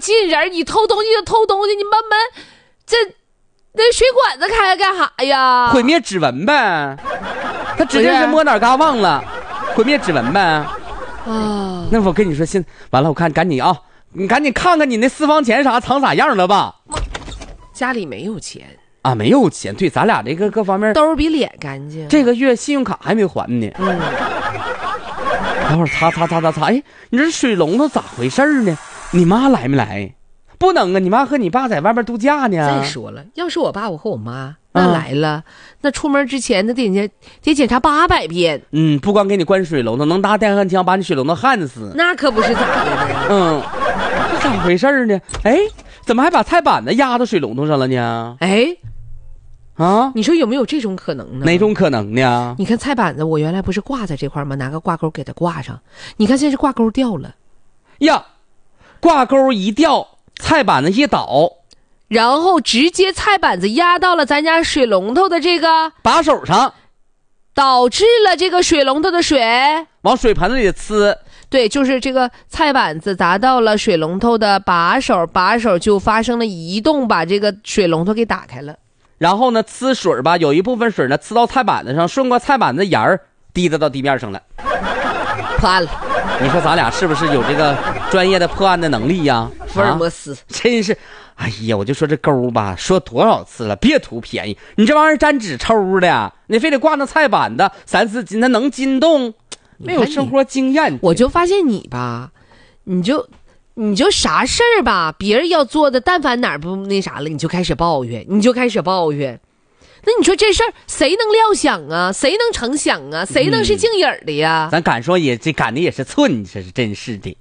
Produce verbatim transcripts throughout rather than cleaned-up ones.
近人，你偷东西就偷东西，你慢慢这那水管子开干啥呀？ 毁灭指纹呗，他指定是摸哪嘎忘了，毁灭指纹呗。啊，那我跟你说，现完了，我看赶紧啊，你赶紧看看你那私房钱啥藏啥样了吧？ 家里没有钱啊，没有钱，对，咱俩这个各方面兜比脸干净。 这个月信用卡还没还呢。嗯，等会儿擦擦擦擦擦，哎，你这水龙头咋回事呢？你妈来没来？不能啊，你妈和你爸在外面度假呢。 再说了，要是我爸我和我妈那来了，啊、那出门之前那得检得检查八百遍。 嗯，不光给你关水龙头，能拿电焊枪把你水龙头焊死。 那可不是咋的呢。 嗯，这咋回事呢？哎，怎么还把菜板子压到水龙头上了呢？ 哎， 啊， 你说有没有这种可能呢？ 哪种可能呢？ 你看菜板子，我原来不是挂在这块吗？拿个挂钩给它挂上。你看现在是挂钩掉了， 呀，挂钩一掉。菜板子一倒， 然后直接菜板子压到了咱家水龙头的这个把手上， 导致了这个水龙头的水往水盆子里呲。 对，就是这个菜板子砸到了水龙头的把手，把手就发生了移动，把这个水龙头给打开了。 然后呢，呲水吧，有一部分水呢呲到菜板子上，顺过菜板子沿儿滴答到地面上了， 破案了。 你说咱俩是不是有这个专业的破案的能力呀？ 福尔摩斯、啊、 真是，哎呀，我就说这钩吧，说多少次了，别图便宜，你这玩意儿沾纸抽的，你非得挂那菜板子三四斤，它能筋动？没有生活经验， 我就发现你吧，你就你就啥事儿吧，别人要做的，但凡哪儿不那啥了，你就开始抱怨，你就开始抱怨。那你说这事儿谁能料想啊？谁能成想啊？谁能是静影的呀？ 嗯、咱敢说也这赶的也是寸，这是真是的。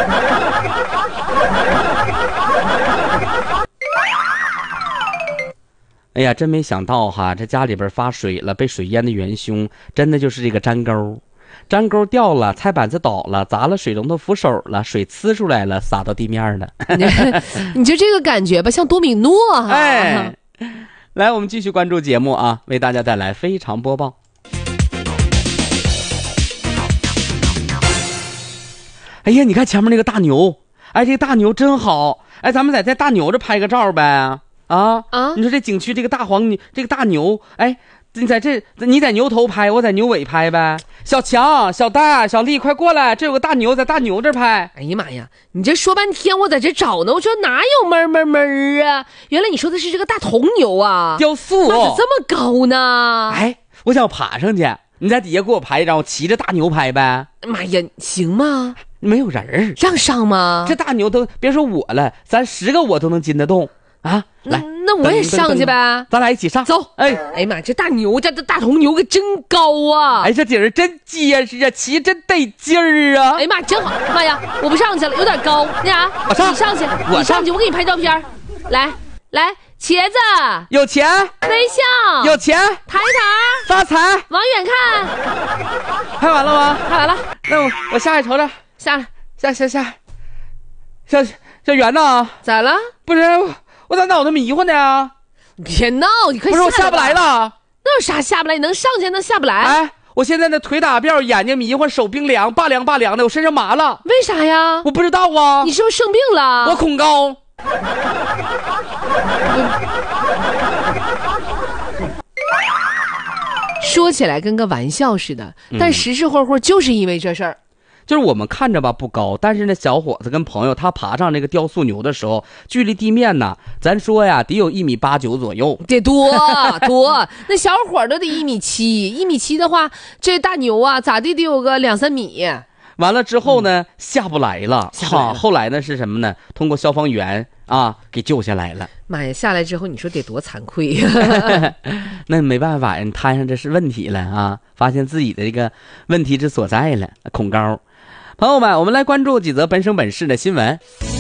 哎呀，真没想到哈，这家里边发水了，被水淹的元凶真的就是这个粘钩。粘钩掉了，菜板子倒了，砸了水龙头扶手了，水呲出来了，洒到地面了。 你就这个感觉吧，像多米诺哈。 哎，来，我们继续关注节目啊，为大家带来非常播报。哎呀，你看前面那个大牛，哎，这个大牛真好，哎，咱们在这大牛这拍个照呗，啊啊！你说这景区这个大黄牛，这个大牛，哎，你在这，你在牛头拍，我在牛尾拍呗。小强、小大、小丽，快过来，这有个大牛，在大牛这拍。 哎呀妈呀，你这说半天，我在这找呢，我说哪有门门门啊？原来你说的是这个大铜牛啊， 雕塑， 那咋这么高呢？ 哎，我想爬上去，你在底下给我拍一张，我骑着大牛拍呗。 妈呀，行吗？ 没有人儿， 让上吗？ 这大牛都别说我了，咱十个我都能禁得动啊！来， 那我也上去呗， 咱俩一起上， 走！哎，哎呀妈，这大牛，这这大铜牛可真高啊！ 哎，这顶儿真结实啊，骑真得劲儿啊！ 哎呀妈，真好！妈呀，我不上去了，有点高，那啥， 我上， 你上去， 我你上去，我给你拍照片。来来，茄子， 有钱， 微笑， 有钱， 抬头， 发财， 往远看。 拍完了吗？ 拍完了， 那我我下去瞅瞅。 下来， 下下下，小小圆呐， 咋了？ 不是我，我咋脑袋迷糊呢？ 别闹，你快不是我下不来了。 那有啥下不来？你能上去，能下不来？ 哎，我现在那腿打吊，眼睛迷糊，手冰凉，拔凉拔凉的，我身上麻了。 为啥呀？ 我不知道啊。 你是不是生病了？ 我恐高。 说起来跟个玩笑似的，但实实乎乎就是因为这事儿。嗯， 就是我们看着吧不高，但是那小伙子跟朋友他爬上那个雕塑牛的时候，距离地面呢，咱说呀得有一米八九左右， 得多多。那小伙都得一米七，一米七的话，这大牛啊咋地得有个两三米。 完了之后呢，嗯、下不来了。 下不来了。 后来呢是什么呢？通过消防员啊给救下来了。 妈呀，下来之后你说得多惭愧那没办法呀，你摊上这是问题了啊，发现自己的这个问题之所在了，恐高。朋友们，我们来关注几则本省本市的新闻。